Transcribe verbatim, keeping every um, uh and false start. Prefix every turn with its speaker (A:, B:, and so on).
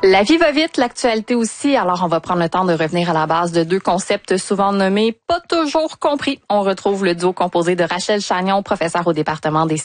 A: La vie va vite, l'actualité aussi, alors on va prendre le temps de revenir à la base de deux concepts souvent nommés, pas toujours compris. On retrouve le duo composé de Rachel Chagnon, professeure au département des